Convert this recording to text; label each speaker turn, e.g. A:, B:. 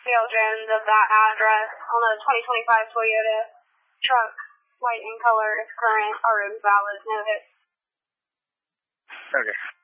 A: Dale Jones of that address on a 2025 Toyota truck, white in color, is current, or is valid, no hits.
B: Okay.